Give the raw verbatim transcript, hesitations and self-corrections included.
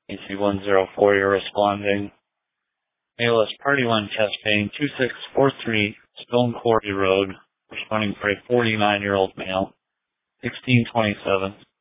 A C one zero four, you're responding. A L S Party one, chest pain, two six four three, Stone Quarry Road, responding for a forty-nine-year-old male, sixteen twenty-seven.